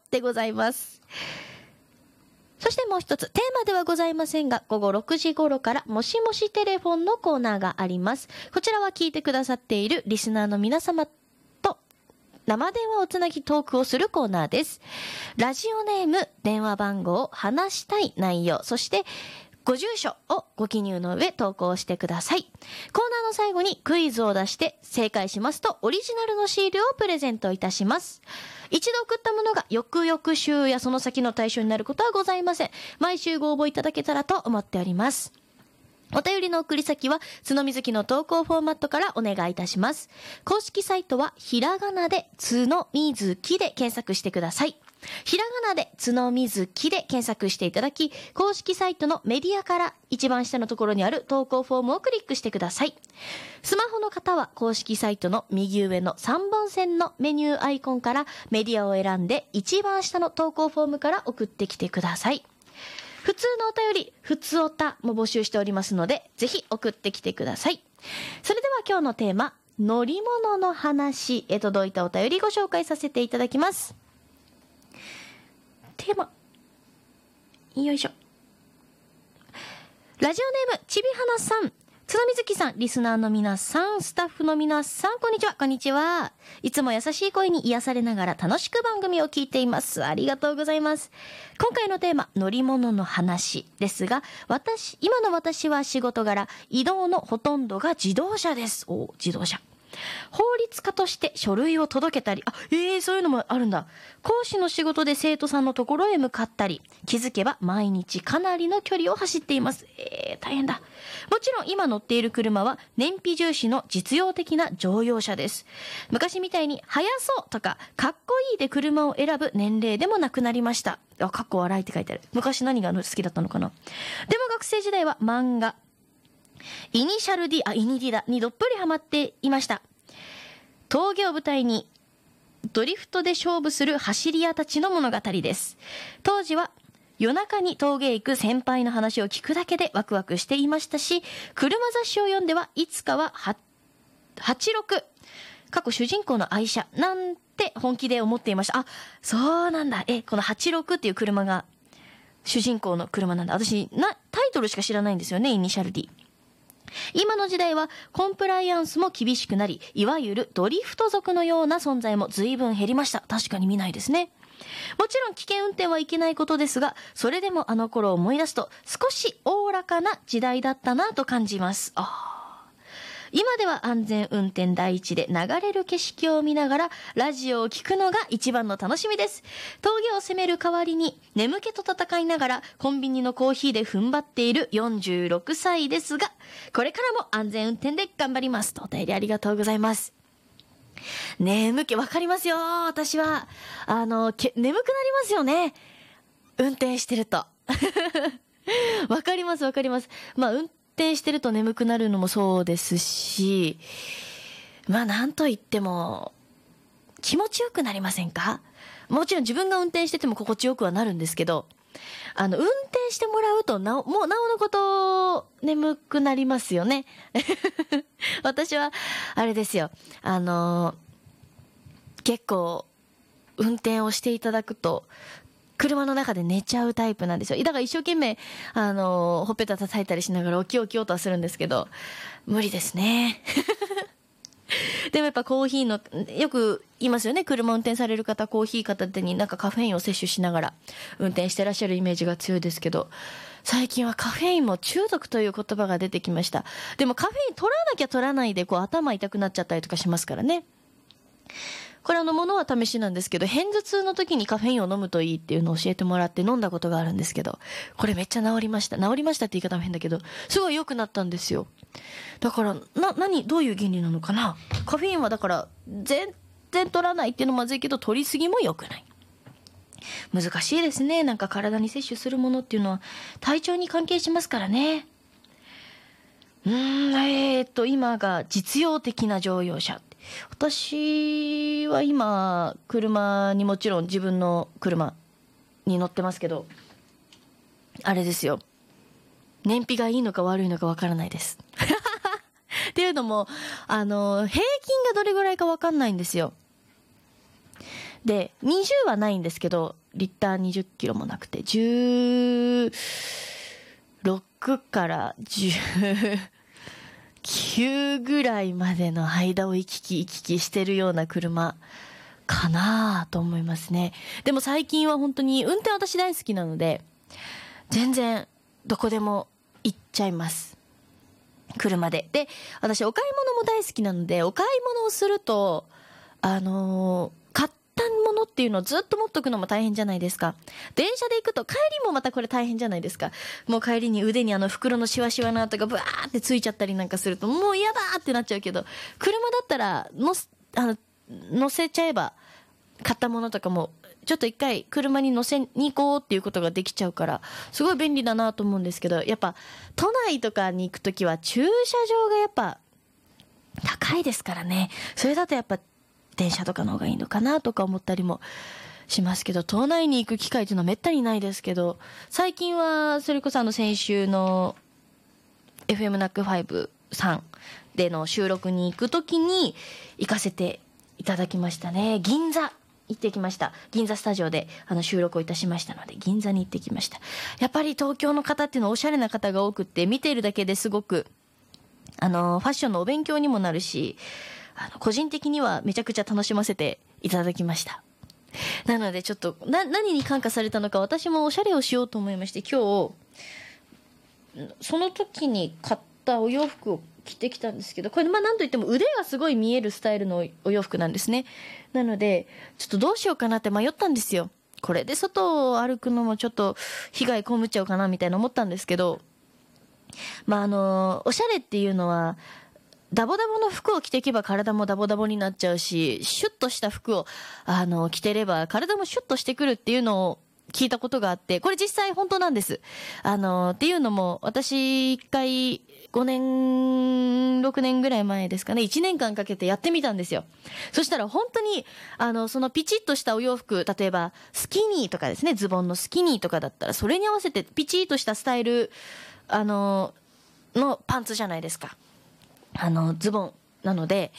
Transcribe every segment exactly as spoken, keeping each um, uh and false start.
でございます。そしてもう一つ、テーマではございませんが、午後ろくじ頃からもしもしテレフォンのコーナーがあります。こちらは聞いてくださっているリスナーの皆様と生電話をつなぎトークをするコーナーです。ラジオネーム、電話番号、話したい内容、そしてご住所をご記入の上投稿してください。コーナーの最後にクイズを出して正解しますとオリジナルのシールをプレゼントいたします。一度送ったものが翌々週やその先の対象になることはございません。毎週ご応募いただけたらと思っております。お便りの送り先はつのみずきの投稿フォーマットからお願いいたします。公式サイトはひらがなでつのみずきで検索してください。ひらがなでつのみずきで検索していただき、公式サイトのメディアから一番下のところにある投稿フォームをクリックしてください。スマホの方は公式サイトの右上のさんぼん線のメニューアイコンからメディアを選んで一番下の投稿フォームから送ってきてください。普通のお便り、普通おたも募集しておりますので、ぜひ送ってきてください。それでは今日のテーマ、乗り物の話へ届いたお便りご紹介させていただきます。テーマ、よいしょ。ラジオネーム、ちびはなさん。つのみずきさん、リスナーの皆さん、スタッフの皆さん、こんにちは。こんにちは。いつも優しい声に癒されながら楽しく番組を聞いています。ありがとうございます。今回のテーマ、乗り物の話ですが、私、今の私は仕事柄、移動のほとんどが自動車です。お、自動車。法律家として書類を届けたり、あ、えー、そういうのもあるんだ。講師の仕事で生徒さんのところへ向かったり、気づけば毎日かなりの距離を走っています。えー、大変だ。もちろん今乗っている車は燃費重視の実用的な乗用車です。昔みたいに速そうとかかっこいいで車を選ぶ年齢でもなくなりました。あ、かっこ笑いって書いてある。昔何が好きだったのかな。でも学生時代は漫画、イニシャル D、あ、イニディだ、にどっぷりハマっていました。峠を舞台にドリフトで勝負する走り屋たちの物語です。当時は夜中に峠へ行く先輩の話を聞くだけでワクワクしていましたし、車雑誌を読んではいつかはははちじゅうろく、過去主人公の愛車なんて本気で思っていました。あ、そうなんだ。え、このはちじゅうろくっていう車が主人公の車なんだ。私なタイトルしか知らないんですよね、イニシャル D。今の時代はコンプライアンスも厳しくなり、いわゆるドリフト族のような存在も随分減りました。確かに見ないですね。もちろん危険運転はいけないことですが、それでもあの頃を思い出すと少しおおらかな時代だったなと感じます。あー、今では安全運転第一で流れる景色を見ながらラジオを聞くのが一番の楽しみです。峠を攻める代わりに眠気と戦いながらコンビニのコーヒーで踏ん張っているよんじゅうろくさいですが、これからも安全運転で頑張ります。とお便りありがとうございます。眠気わかりますよ。私はあのけ眠くなりますよね、運転してると。わかりますわかります。まあ運転してると眠くなるのもそうですし、まあなんといっても気持ちよくなりませんか？もちろん自分が運転してても心地よくはなるんですけど、あの運転してもらうとなおもうなおのこと眠くなりますよね。私はあれですよ、あの結構運転をしていただくと車の中で寝ちゃうタイプなんですよ。だから一生懸命あのほっぺた叩いたりしながら起き起きようとはするんですけど、無理ですね。でもやっぱコーヒーの、よく言いますよね、車運転される方、コーヒー片手になんかカフェインを摂取しながら運転してらっしゃるイメージが強いですけど、最近はカフェインも中毒という言葉が出てきました。でもカフェイン取らなきゃ取らないでこう頭痛くなっちゃったりとかしますからね。これあのものは試しなんですけど、片頭痛の時にカフェインを飲むといいっていうのを教えてもらって飲んだことがあるんですけど、これめっちゃ治りました。治りましたって言い方も変だけど、すごい良くなったんですよ。だからな何どういう原理なのかな。カフェインはだから全然取らないっていうのもまずいけど、取りすぎも良くない。難しいですね。なんか体に摂取するものっていうのは体調に関係しますからね。うーん、えーっと今が実用的な乗用車。私は今車にもちろん自分の車に乗ってますけど、あれですよ、燃費がいいのか悪いのかわからないです。っていうのもあの平均がどれぐらいかわかんないんですよ。 でにじゅうはないんですけど、リッターにじゅっキロもなくて、じゅうろくからじゅうきゅうぐらいまでの間を行き来行き来してるような車かなと思いますね。でも最近は本当に運転私大好きなので、全然どこでも行っちゃいます。車で。で、私お買い物も大好きなので、お買い物をすると、あのー、買ったものっていうのをずっと持っとくのも大変じゃないですか。電車で行くと帰りもまたこれ大変じゃないですか。もう帰りに腕にあの袋のシワシワの跡がブワーってついちゃったりなんかすると、もう嫌だってなっちゃうけど、車だったらのす、あの、乗せちゃえば、買ったものとかもちょっと一回車に乗せに行こうっていうことができちゃうから、すごい便利だなと思うんですけど、やっぱ都内とかに行くときは駐車場がやっぱ高いですからね。それだとやっぱ電車とかの方がいいのかなとか思ったりもしますけど、都内に行く機会っていうのはめったにないですけど、最近はそれこそあの先週の エフエム ナックファイブさんでの収録に行くときに行かせていただきましたね。銀座行ってきました。銀座スタジオであの収録をいたしましたので、銀座に行ってきました。やっぱり東京の方っていうのはおしゃれな方が多くって、見ているだけですごくあのファッションのお勉強にもなるし、あの個人的にはめちゃくちゃ楽しませていただきました。なのでちょっとな何に感化されたのか、私もおしゃれをしようと思いまして、今日その時に買ったお洋服を着てきたんですけど、これまあ何といっても腕がすごい見えるスタイルのお洋服なんですね。なのでちょっとどうしようかなって迷ったんですよ。これで外を歩くのもちょっと被害被っちゃうかなみたいな思ったんですけど、まああのおしゃれっていうのはダボダボの服を着ていけば体もダボダボになっちゃうし、シュッとした服をあの着てれば体もシュッとしてくるっていうのを聞いたことがあって、これ実際本当なんです。あのっていうのも、私一回ごねんろくねんぐらい前ですかね、いちねんかんかけてやってみたんですよ。そしたら本当にあのそのピチッとしたお洋服、例えばスキニーとかですね、ズボンのスキニーとかだったらそれに合わせてピチッとしたスタイルあののパンツじゃないですか、あのズボンなので、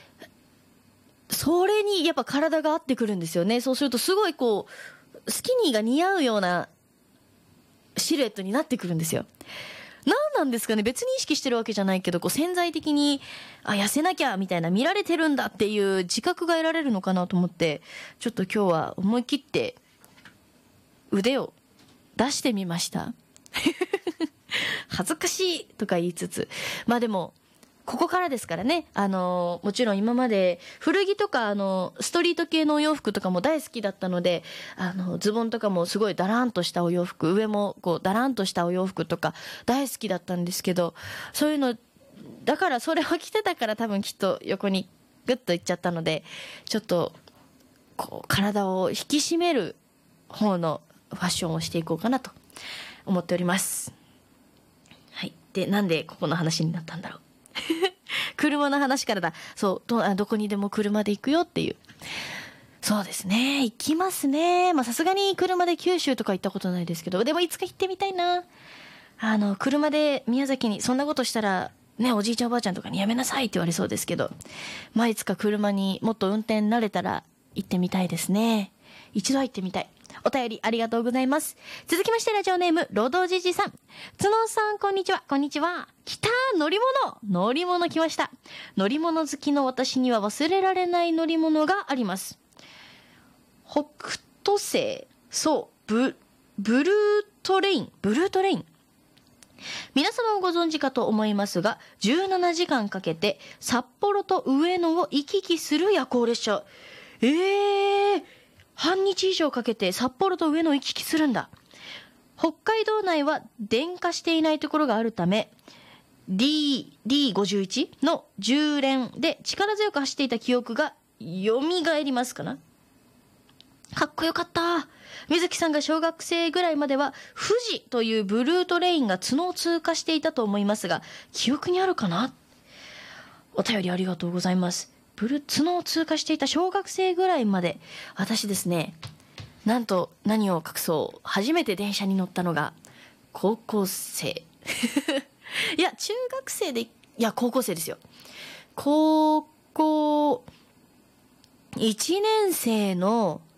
それにやっぱ体が合ってくるんですよね。そうするとすごいこうスキニーが似合うようなシルエットになってくるんですよ。何なんですかね、別に意識してるわけじゃないけど、こう潜在的にあ痩せなきゃみたいな、見られてるんだっていう自覚が得られるのかなと思って、ちょっと今日は思い切って腕を出してみました恥ずかしいとか言いつつ、まあでもここからですからね。あのもちろん今まで古着とかあのストリート系のお洋服とかも大好きだったので、あのズボンとかもすごいダランとしたお洋服、上もこうダランとしたお洋服とか大好きだったんですけど、そういうのだからそれを着てたから多分きっと横にグッといっちゃったので、ちょっとこう体を引き締める方のファッションをしていこうかなと思っております。はい。で、なんでここの話になったんだろう。車の話からだ。そう、ど、どこにでも車で行くよっていう。そうですね、行きますね。まあさすがに車で九州とか行ったことないですけど、でもいつか行ってみたいな。あの車で宮崎に、そんなことしたらね、おじいちゃんおばあちゃんとかにやめなさいって言われそうですけど、まあいつか車にもっと運転慣れたら行ってみたいですね。一度は行ってみたい。お便りありがとうございます。続きましてラジオネーム労働じじさん。つのさんこんにちは。こんにちは。来た乗り物乗り物来ました。乗り物好きの私には忘れられない乗り物があります。北斗星、そうブブルートレインブルートレイン皆様もご存知かと思いますが、じゅうななじかんかけて札幌と上野を行き来する夜行列車。えー半日以上かけて札幌と上野を行き来するんだ。北海道内は電化していないところがあるため ディーディーごじゅういち の充連で力強く走っていた記憶が蘇りますかな。かっこよかった。水木さんが小学生ぐらいまでは富士というブルートレインが角を通過していたと思いますが、記憶にあるかな。お便りありがとうございます。ブル角を通過していた小学生ぐらいまで、私ですね、なんと何を隠そう、初めて電車に乗ったのが高校生いや中学生で、いや高校生ですよ。高校いちねん生の